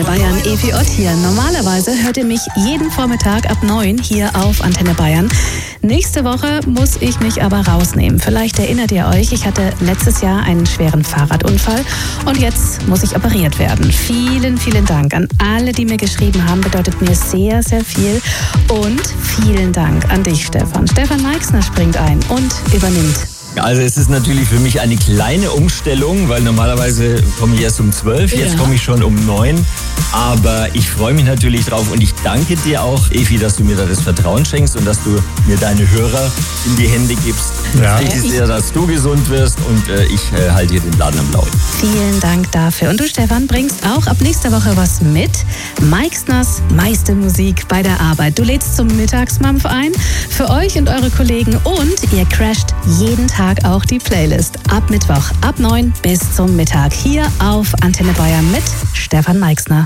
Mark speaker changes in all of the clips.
Speaker 1: Antenne Bayern, Evi Ott hier. Normalerweise hört ihr mich jeden Vormittag ab 9 hier auf Antenne Bayern. Nächste Woche muss ich mich aber rausnehmen. Vielleicht erinnert ihr euch, ich hatte letztes Jahr einen schweren Fahrradunfall und jetzt muss ich operiert werden. Vielen, vielen Dank an alle, die mir geschrieben haben. Bedeutet mir sehr, sehr viel. Und vielen Dank an dich, Stefan. Stefan Meixner springt ein und übernimmt.
Speaker 2: Also es ist natürlich für mich eine kleine Umstellung, weil normalerweise komme ich erst um 12, jetzt komme ich schon um 9. Aber ich freue mich natürlich drauf und ich danke dir auch, Evi, dass du mir da das Vertrauen schenkst und dass du mir deine Hörer in die Hände gibst. Ja. Wichtig ist ja, dass du gesund wirst und ich halte hier den Laden am Laufen.
Speaker 1: Vielen Dank dafür. Und du, Stefan, bringst auch ab nächster Woche was mit. Meixners meiste Musik bei der Arbeit. Du lädst zum Mittagsmampf ein für euch und eure Kollegen und ihr crasht jeden Tag auch die Playlist. Ab Mittwoch, ab 9 bis zum Mittag hier auf Antenne Bayern mit Stefan Meixner.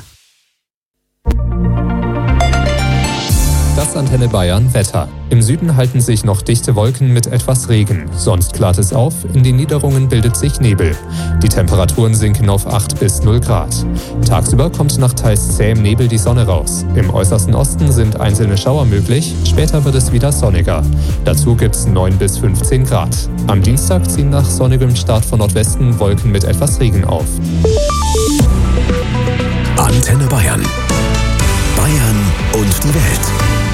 Speaker 3: Das Antenne Bayern Wetter. Im Süden halten sich noch dichte Wolken mit etwas Regen. Sonst klart es auf, in den Niederungen bildet sich Nebel. Die Temperaturen sinken auf 8 bis 0 Grad. Tagsüber kommt nach teils zähem Nebel die Sonne raus. Im äußersten Osten sind einzelne Schauer möglich, später wird es wieder sonniger. Dazu gibt's 9 bis 15 Grad. Am Dienstag ziehen nach sonnigem Start von Nordwesten Wolken mit etwas Regen auf.
Speaker 4: Antenne Bayern. Bayern und die Welt.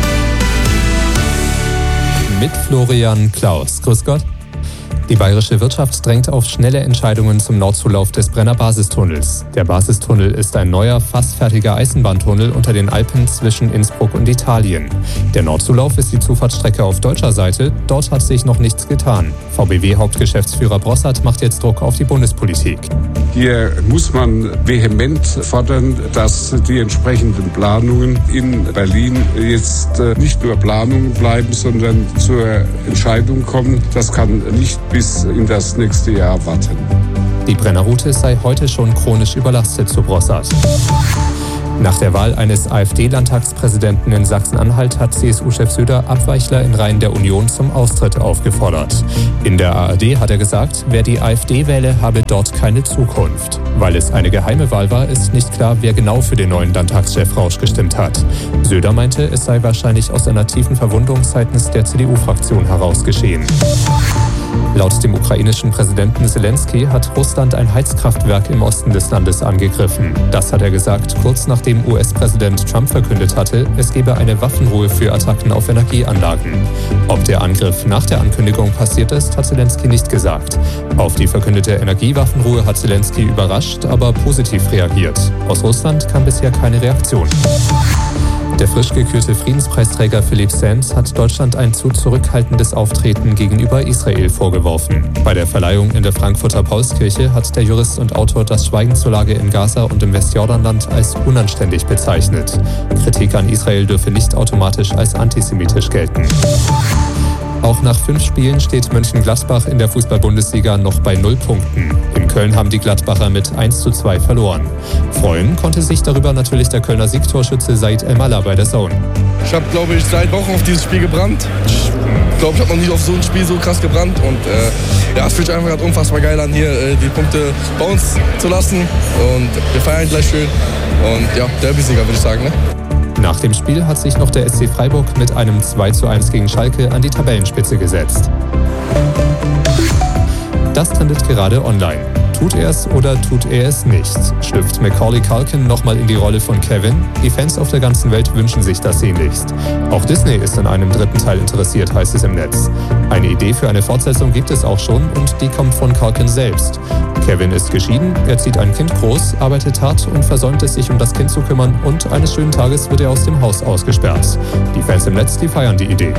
Speaker 3: Mit Florian Klaus. Grüß Gott. Die bayerische Wirtschaft drängt auf schnelle Entscheidungen zum Nordzulauf des Brenner Basistunnels. Der Basistunnel ist ein neuer, fast fertiger Eisenbahntunnel unter den Alpen zwischen Innsbruck und Italien. Der Nordzulauf ist die Zufahrtsstrecke auf deutscher Seite. Dort hat sich noch nichts getan. VBW-Hauptgeschäftsführer Brossart macht jetzt Druck auf die Bundespolitik.
Speaker 5: Hier muss man vehement fordern, dass die entsprechenden Planungen in Berlin jetzt nicht nur Planungen bleiben, sondern zur Entscheidung kommen. Das kann nicht bis in das nächste Jahr warten.
Speaker 3: Die Brennerroute sei heute schon chronisch überlastet, zu Brossart. Nach der Wahl eines AfD-Landtagspräsidenten in Sachsen-Anhalt hat CSU-Chef Söder Abweichler in Reihen der Union zum Austritt aufgefordert. In der ARD hat er gesagt, wer die AfD wähle, habe dort keine Zukunft. Weil es eine geheime Wahl war, ist nicht klar, wer genau für den neuen Landtagschef Rausch gestimmt hat. Söder meinte, es sei wahrscheinlich aus einer tiefen Verwundung seitens der CDU-Fraktion heraus geschehen. Laut dem ukrainischen Präsidenten Zelensky hat Russland ein Heizkraftwerk im Osten des Landes angegriffen. Das hat er gesagt, kurz nachdem US-Präsident Trump verkündet hatte, es gebe eine Waffenruhe für Attacken auf Energieanlagen. Ob der Angriff nach der Ankündigung passiert ist, hat Zelensky nicht gesagt. Auf die verkündete Energiewaffenruhe hat Zelensky überrascht, aber positiv reagiert. Aus Russland kam bisher keine Reaktion. Der frisch gekürte Friedenspreisträger Philippe Sands hat Deutschland ein zu zurückhaltendes Auftreten gegenüber Israel vorgeworfen. Bei der Verleihung in der Frankfurter Paulskirche hat der Jurist und Autor das Schweigen zur Lage in Gaza und im Westjordanland als unanständig bezeichnet. Kritik an Israel dürfe nicht automatisch als antisemitisch gelten. Auch nach 5 Spielen steht Mönchengladbach in der Fußball-Bundesliga noch bei 0 Punkten. In Köln haben die Gladbacher mit 1:2 verloren. Freuen konnte sich darüber natürlich der Kölner Siegtorschütze Said El-Mallah bei der Zone.
Speaker 6: Ich habe, glaube ich, seit Wochen auf dieses Spiel gebrannt. Ich glaube, ich habe noch nicht auf so ein Spiel so krass gebrannt. Und es fühlt sich einfach gerade unfassbar geil an, hier die Punkte bei uns zu lassen. Und wir feiern gleich schön. Und ja, Derby-Sieger, würde ich sagen, ne?
Speaker 3: Nach dem Spiel hat sich noch der SC Freiburg mit einem 2:1 gegen Schalke an die Tabellenspitze gesetzt. Das trendet gerade online. Tut er es oder tut er es nicht? Schlüpft Macaulay Culkin nochmal in die Rolle von Kevin? Die Fans auf der ganzen Welt wünschen sich das sehnlichst. Auch Disney ist an einem 3. Teil interessiert, heißt es im Netz. Eine Idee für eine Fortsetzung gibt es auch schon und die kommt von Culkin selbst. Kevin ist geschieden, er zieht ein Kind groß, arbeitet hart und versäumt es, sich um das Kind zu kümmern und eines schönen Tages wird er aus dem Haus ausgesperrt. Die Fans im Netz, die feiern die Idee.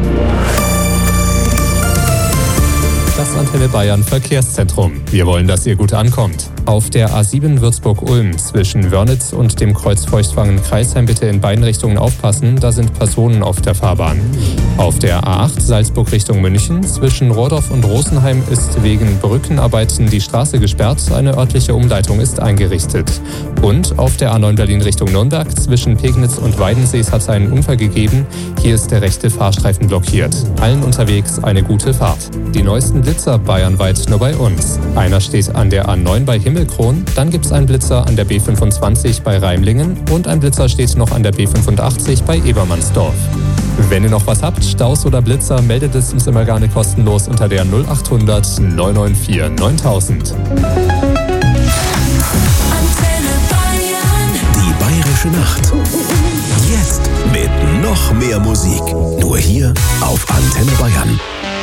Speaker 3: Das Antenne Bayern Verkehrszentrum. Wir wollen, dass ihr gut ankommt. Auf der A7 Würzburg-Ulm zwischen Wörnitz und dem Kreuz Feuchtwangen-Kreisheim bitte in beiden Richtungen aufpassen, da sind Personen auf der Fahrbahn. Auf der A8 Salzburg Richtung München zwischen Rohrdorf und Rosenheim ist wegen Brückenarbeiten die Straße gesperrt, eine örtliche Umleitung ist eingerichtet. Und auf der A9 Berlin Richtung Nürnberg zwischen Pegnitz und Weidensees hat es einen Unfall gegeben, hier ist der rechte Fahrstreifen blockiert. Allen unterwegs eine gute Fahrt. Die neuesten Blitzer bayernweit nur bei uns. Einer steht an der A9 bei Himmel Himmelkron. Dann gibt es einen Blitzer an der B25 bei Reimlingen und ein Blitzer steht noch an der B85 bei Ebermannsdorf. Wenn ihr noch was habt, Staus oder Blitzer, meldet es uns immer gerne kostenlos unter der 0800 994 9000.
Speaker 4: Die Bayerische Nacht. Jetzt mit noch mehr Musik. Nur hier auf Antenne Bayern.